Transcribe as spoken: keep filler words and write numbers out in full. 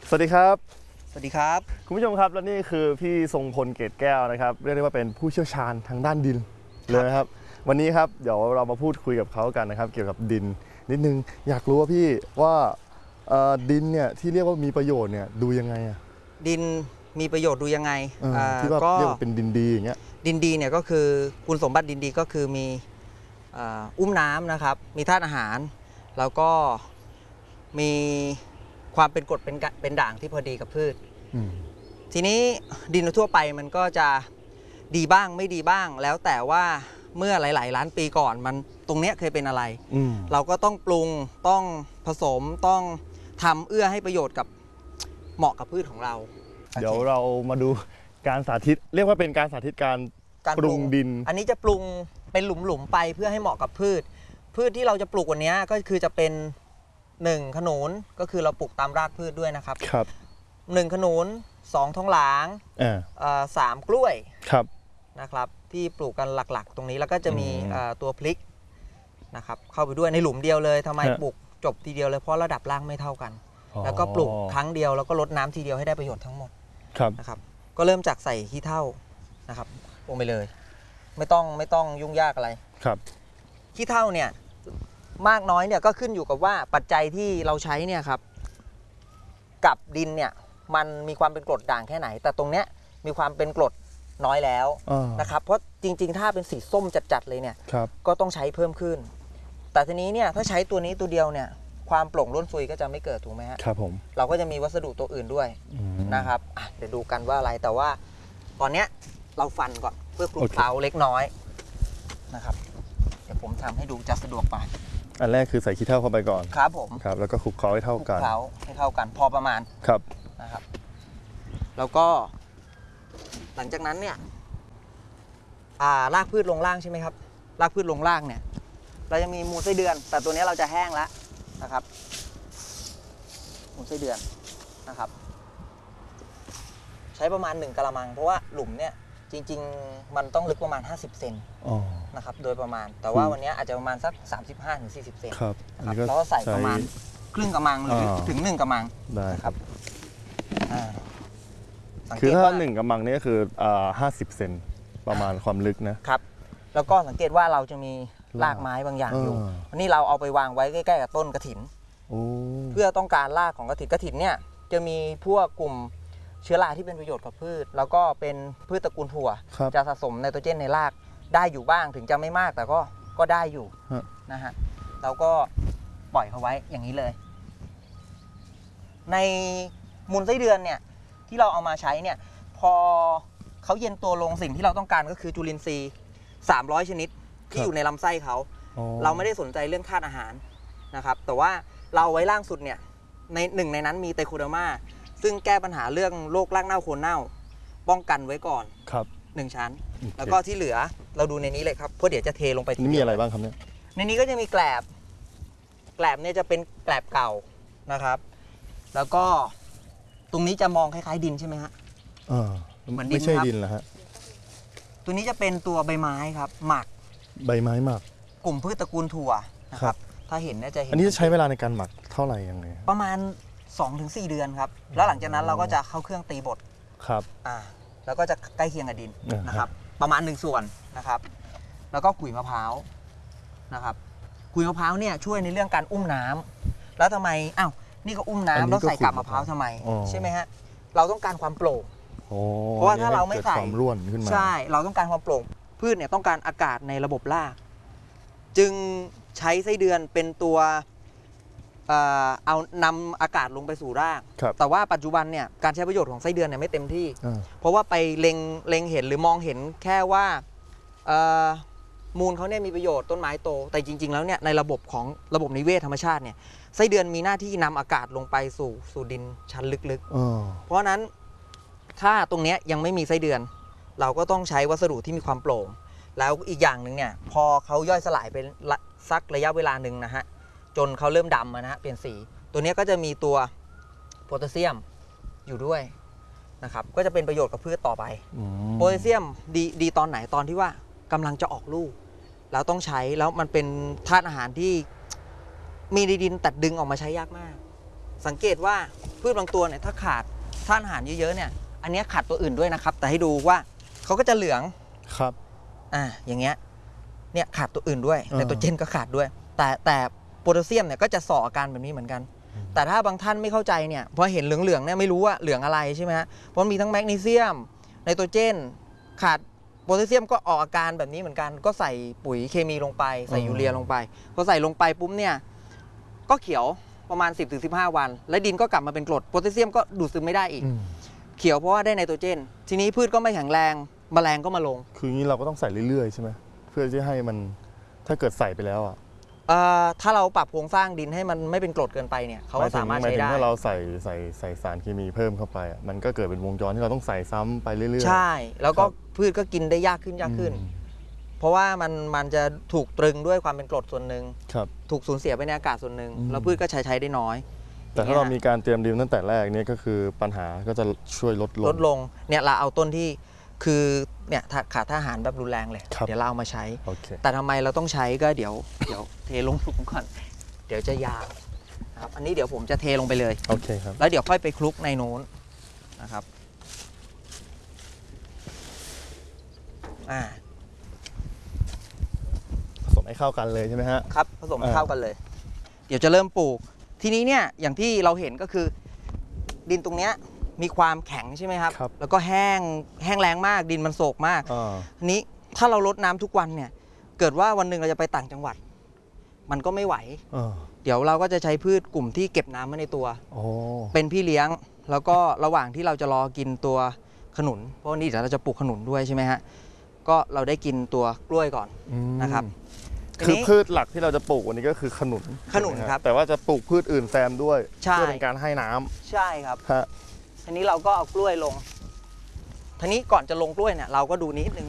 สวัสดีครับสวัสดีครับคุณผู้ชมครับและนี่คือพี่ทรงพลเกตแก้วนะครับเรียกได้ว่าเป็นผู้เชี่ยวชาญทางด้านดินเลยนะครับวันนี้ครับเดี๋ยวเรามาพูดคุยกับเขากันนะครับเกี่ยวกับดินนิดนึงอยากรู้ว่าพี่ว่าดินเนี่ยที่เรียกว่ามีประโยชน์เนี่ยดูยังไงอะดินมีประโยชน์ดูยังไงที่ว่าเรียกว่าเป็นดินดีอย่างเงี้ยดินดีเนี่ยก็คือคุณสมบัติดินดีก็คือมีอุ้มน้ำนะครับมีธาตุอาหารแล้วก็มีความเป็นกรดเป็นเป็นด่างที่พอดีกับพืชทีนี้ดินทั่วไปมันก็จะดีบ้างไม่ดีบ้างแล้วแต่ว่าเมื่อหลายๆล้านปีก่อนมันตรงเนี้ยเคยเป็นอะไรเราก็ต้องปรุงต้องผสมต้องทำเอื้อให้ประโยชน์กับเหมาะกับพืชของเราเดี๋ยวเรามาดูการสาธิตเรียกว่าเป็นการสาธิตการปรุงดินอันนี้จะปรุงเป็นหลุมๆไปเพื่อให้เหมาะกับพืชพืชที่เราจะปลูกวันนี้ก็คือจะเป็นหนึ่งขนุนก็คือเราปลูกตามรากพืชด้วยนะครับครับหนึ่งขนุนสองทองหลางสามกล้วยครับนะครับที่ปลูกกันหลักๆตรงนี้แล้วก็จะมีตัวพริกนะครับเข้าไปด้วยในหลุมเดียวเลยทำไมปลูกจบทีเดียวเลยเพราะระดับล่างไม่เท่ากันแล้วก็ปลูกครั้งเดียวแล้วก็รดน้ำทีเดียวให้ได้ประโยชน์ทั้งหมดนะครับก็เริ่มจากใส่ขี้เถ้านะครับลงไปเลยไม่ต้องไม่ต้องยุ่งยากอะไรครับขี้เถ้าเนี่ยมากน้อยเนี่ยก็ขึ้นอยู่กับว่าปัจจัยที่เราใช้เนี่ยครับกับดินเนี่ยมันมีความเป็นกรดด่างแค่ไหนแต่ตรงเนี้ยมีความเป็นกรดน้อยแล้วนะครับเพราะจริงๆถ้าเป็นสีส้มจัดๆเลยเนี่ยก็ต้องใช้เพิ่มขึ้นแต่ทีนี้เนี่ยถ้าใช้ตัวนี้ตัวเดียวเนี่ยความโปร่งร่วนซุยก็จะไม่เกิดถูกไหมฮะครับผมเราก็จะมีวัสดุตัวอื่นด้วยนะครับเดี๋ยวดูกันว่าอะไรแต่ว่าตอนเนี้ยเราฟันก่อนเพื่อคลุกเคล้าเล็กน้อยนะครับเดี๋ยวผมทำให้ดูจะสะดวกไปอันแรกคือใส่ขี้เถ้าเข้าไปก่อนครับผมครับแล้วก็คลุกเคล้าให้เท่ากันคลุกเคล้าให้เท่ากันพอประมาณครับนะครับแล้วก็หลังจากนั้นเนี่ยอ่ารากพืชลงล่างใช่ไหมครับรากพืชลงล่างเนี่ยเราจะมีมูลไส้เดือนแต่ตัวนี้เราจะแห้งแล้วนะครับมูลไส้เดือนนะครับใช้ประมาณหนึ่งกะละมังเพราะว่าหลุมเนี่ยจริงๆมันต้องลึกประมาณห้าสิบเซนนะครับโดยประมาณแต่ว่าวันนี้อาจจะประมาณสัก สามสิบห้าถึงสี่สิบ เซนครับแล้วก็ใส่ประมาณครึ่งกะมังหรือถึงหนึ่งกะมังได้ครับคือถ้าหนึ่งกะมังนี่คือห้าสิบเซนประมาณความลึกนะครับแล้วก็สังเกตว่าเราจะมีรากไม้บางอย่างอยู่วันนี้เราเอาไปวางไว้ใกล้ๆกับต้นกระถินเพื่อต้องการรากของกระถินกระถินเนี่ยจะมีพวกกลุ่มเชื้อราที่เป็นประโยชน์กับพืชแล้วก็เป็นพืชตระกูลถั่วจะสะสมไนโตรเจนในรากได้อยู่บ้างถึงจะไม่มากแต่ก็ก็ได้อยู่นะฮะเราก็ปล่อยเขาไว้อย่างนี้เลยในมูลไส้เดือนเนี่ยที่เราเอามาใช้เนี่ยพอเขาเย็นตัวลงสิ่งที่เราต้องการก็คือจุลินทรีย์สามร้อยชนิดที่อยู่ในลำไส้เขาเราไม่ได้สนใจเรื่องธาตุอาหารนะครับแต่ว่าเราไว้ล่างสุดเนี่ยในหนึ่งในนั้นมีไตโคเดอร์มาซึ่งแก้ปัญหาเรื่องโรครากเน่าโคนเน่าป้องกันไว้ก่อนครับหนึ่งชั้นแล้วก็ที่เหลือเราดูในนี้เลยครับเพราะเดี๋ยวจะเทลงไปทีนี่มีอะไรบ้างครับเนี่ยในนี้ก็จะมีแกลบแกลบเนี่ยจะเป็นแกลบเก่านะครับแล้วก็ตรงนี้จะมองคล้ายๆดินใช่ไหมฮะเหมือนดินไม่ใช่ดินเหรอฮะตัวนี้จะเป็นตัวใบไม้ครับหมักใบไม้หมักกลุ่มพืชตระกูลถั่วนะครับถ้าเห็นเนี่ยจะเห็นอันนี้จะใช้เวลาในการหมักเท่าไหร่ยังไงประมาณ สองถึงสี่ เดือนครับแล้วหลังจากนั้นเราก็จะเข้าเครื่องตีบดครับอ่าแล้วก็จะใกล้เคียงกับดินนะครับประมาณหนึ่งส่วนนะครับแล้วก็ขุยมะพร้าวนะครับขุยมะพร้าวเนี่ยช่วยในเรื่องการอุ้มน้ำแล้วทำไมอ้าวนี่ก็อุ้มน้ำแล้วใส่กาบมะพร้าวทำไมใช่ไหมฮะเราต้องการความโปร่งเพราะว่าถ้าเราไม่ใส่ความร่วนขึ้นมาใช่เราต้องการความโปร่งพืชเนี่ยต้องการอากาศในระบบรากจึงใช้ไส้เดือนเป็นตัวเอานำอากาศลงไปสู่รากแต่ว่าปัจจุบันเนี่ยการใช้ประโยชน์ของไส้เดือนเนี่ยไม่เต็มที่เพราะว่าไปเล็งเล็งเห็นหรือมองเห็นแค่ว่ามูลเขาเนี่ยมีประโยชน์ต้นไม้โตแต่จริงๆแล้วเนี่ยในระบบของระบบนิเวศธรรมชาติเนี่ยไส้เดือนมีหน้าที่นำอากาศลงไปสู่สู่ดินชั้นลึกๆเพราะนั้นถ้าตรงนี้ยังไม่มีไส้เดือนเราก็ต้องใช้วัสดุที่มีความโปร่งแล้วอีกอย่างหนึ่งเนี่ยพอเขาย่อยสลายไปสักระยะเวลาหนึ่งนะฮะจนเขาเริ่มดำนะฮะเปลี่ยนสีตัวนี้ก็จะมีตัวโพแทสเซียมอยู่ด้วยนะครับก็จะเป็นประโยชน์กับพืชต่อไปโพแทสเซียมดีดีตอนไหนตอนที่ว่ากำลังจะออกลูกแล้วต้องใช้แล้วมันเป็นธาตุอาหารที่มีในดินแต่ดึงออกมาใช้ยากมากสังเกตว่าพืชบางตัวเนี่ยถ้าขาดธาตุอาหารเยอะๆเนี่ยอันนี้ขาดตัวอื่นด้วยนะครับ แต่ให้ดูว่าเขาก็จะเหลืองครับอ่าอย่างเงี้ยเนี่ยขาดตัวอื่นด้วยไนโตรเจนก็ขาดด้วย แต่แต่โพแทสเซียมเนี่ยก็จะส่ออาการแบบนี้เหมือนกัน แต่ถ้าบางท่านไม่เข้าใจเนี่ยพอเห็นเหลืองๆเนี่ยไม่รู้ว่าเหลืองอะไรใช่ไหมฮะเพราะมีทั้งแมกนีเซียมไนโตรเจนขาดโพแทสเซียมก็ออกอาการแบบนี้เหมือนกันก็ใส่ปุ๋ยเคมีลงไปใส่ยูเรียลงไปพอใส่ลงไปปุ๊บเนี่ยก็เขียวประมาณ สิบถึงสิบห้า วันและดินก็กลับมาเป็นกรดโพแทสเซียมก็ดูดซึมไม่ได้อีกเขียวเพราะว่าได้ไนโตรเจนทีนี้พืชก็ไม่แข็งแรงแมลงก็มาลงคืองี้เราก็ต้องใส่เรื่อยๆใช่ไหมเพื่อที่ให้มันถ้าเกิดใส่ไปแล้วอ่ะถ้าเราปรับโครงสร้างดินให้มันไม่เป็นกรดเกินไปเนี่ยเขาก็สามารถใช้ได้ถ้าเราใส่ใส่ใส่สารเคมีเพิ่มเข้าไปมันก็เกิดเป็นวงจรที่เราต้องใส่ซ้ำไปเรื่อยๆใช่แล้วก็พืชก็กินได้ยากขึ้นยากขึ้นเพราะว่ามันมันจะถูกตรึงด้วยความเป็นกรดส่วนหนึ่งถูกสูญเสียไปในอากาศส่วนหนึ่งแล้วพืชก็ใช้ใช้ได้น้อยแต่ถ้าเรามีการเตรียมดินตั้งแต่แรกนี่ก็คือปัญหาก็จะช่วยลดลงลดลงเนี่ยเราเอาต้นที่คือเนี่ยขาดอาหารแบบรุนแรงเลยเดี๋ยวเราเอามาใช้แต่ทำไมเราต้องใช้ก็เดี๋ยวเดี๋ยวเทลงหลุมก่อนเดี๋ยวจะยาวนะครับอันนี้เดี๋ยวผมจะเทลงไปเลยโอเคครับแล้วเดี๋ยวค่อยไปคลุกในโน้นนะครับอ่าผสมให้เข้ากันเลยใช่ไหมฮะครับผสมให้เข้ากันเลยเดี๋ยวจะเริ่มปลูกทีนี้เนี่ยอย่างที่เราเห็นก็คือดินตรงเนี้ยมีความแข็งใช่ไหมครับแล้วก็แห้งแห้งแล้งมากดินมันโศกมากทีนี้ถ้าเรารดน้ำทุกวันเนี่ยเกิดว่าวันหนึ่งเราจะไปต่างจังหวัดมันก็ไม่ไหวเดี๋ยวเราก็จะใช้พืชกลุ่มที่เก็บน้ำไว้ในตัวเป็นพี่เลี้ยงแล้วก็ระหว่างที่เราจะรอกินตัวขนุนเพราะวันนี้เดี๋ยวเราจะปลูกขนุนด้วยใช่ไหมฮะก็เราได้กินตัวกล้วยก่อนนะครับคือพืชหลักที่เราจะปลูกวันนี้ก็คือขนุนขนุนครับแต่ว่าจะปลูกพืชอื่นแซมด้วยเพื่อเป็นการให้น้ำใช่ครับทีนี้เราก็เอากล้วยลงทีนี้ก่อนจะลงกล้วยเนี่ยเราก็ดูนิดนึง